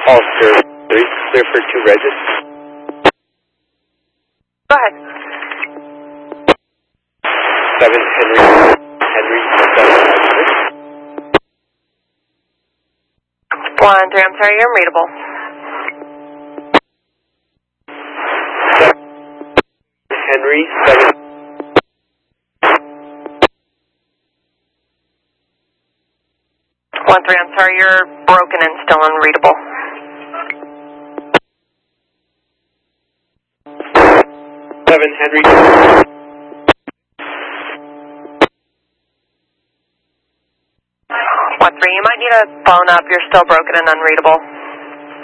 All clear. Clear for 2 Regis. Go ahead. 7 Henry. Henry 7. 1-3, I'm sorry, you're unreadable. 7 Henry 7. 1-3, I'm sorry, you're broken and still unreadable. 7 Henry. 1-3, you might need a phone up, you're still broken and unreadable.